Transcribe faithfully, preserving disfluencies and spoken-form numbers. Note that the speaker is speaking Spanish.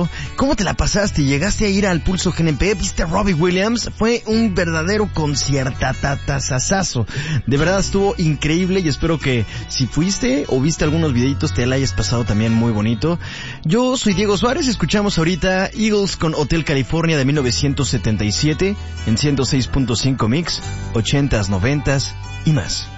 sábado. ¿Cómo te la pasaste? ¿Llegaste a ir al Pulso G N P? ¿Viste a Robbie Williams? Fue un verdadero conciertatatazazazo. De verdad estuvo increíble y espero que si fuiste o viste algunos videitos te la hayas pasado también muy bonito. Yo soy Diego Suárez, escuchamos ahorita Eagles con Hotel California de mil novecientos setenta y siete en ciento seis punto cinco Mix, ochentas, noventas y más.